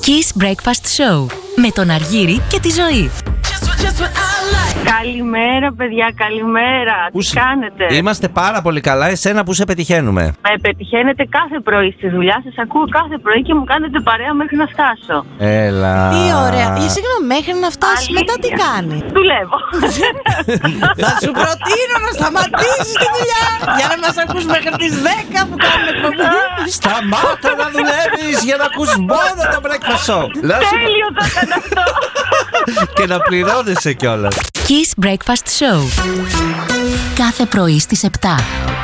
Kiss Breakfast Show με τον Αργύρη και τη Ζωή. Καλημέρα, παιδιά, καλημέρα. Τι κάνετε? Είμαστε πάρα πολύ καλά. Εσένα που σε πετυχαίνουμε? Με πετυχαίνετε κάθε πρωί στη δουλειά. Σας ακούω κάθε πρωί και μου κάνετε παρέα μέχρι να φτάσω. Έλα. Τι ωραία. Συγγνώμη, μέχρι να φτάσει μετά τι κάνει? Δουλεύω. Θα σου προτείνω να σταματήσεις τη δουλειά για να μας ακούς μέχρι τις 10 που κάνουμε εκπομπή. Σταμάτα να δουλεύεις για να ακούς μόνο το Breakfast Show. Τέλειο το έκανε αυτό. Και να πληρώνεσαι κιόλας. Kiss Breakfast Show κάθε πρωί στις 7.